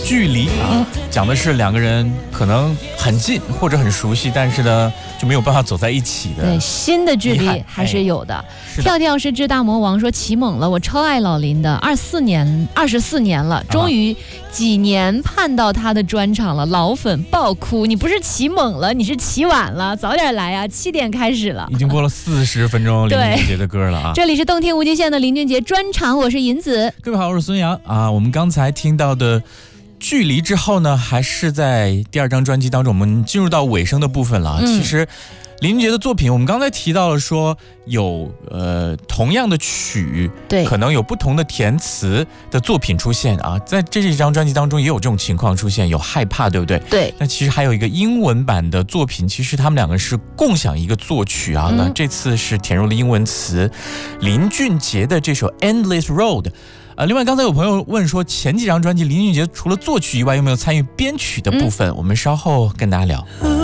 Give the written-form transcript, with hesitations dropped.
距离啊，讲的是两个人可能很近或者很熟悉，但是呢就没有办法走在一起的。 对，新的距离还是有的。跳跳是只大魔王说起猛了，我超爱老林的，24年了，终于几年盼到他的专场了，老粉爆哭。你不是起猛了，你是起晚了，早点来啊，7点开始了， 已经播了40分钟林俊杰的歌了啊。 这里是动听无极限的林俊杰专场，我是银子。 各位好，我是孙杨啊。我们刚才听到的距离之后呢，还是在第2张专辑当中，我们进入到尾声的部分了。其实林俊杰的作品，我们刚才提到了说有同样的曲， 对， 可能有不同的填词的作品出现啊。在这张专辑当中也有这种情况出现，有害怕，对不对？ 对。 那其实还有一个英文版的作品，其实他们两个是共享一个作曲啊。那这次是填入了英文词，林俊杰的这首 Endless Road。另外刚才有朋友问说，前几张专辑林俊杰除了作曲以外有没有参与编曲的部分？我们稍后跟大家聊。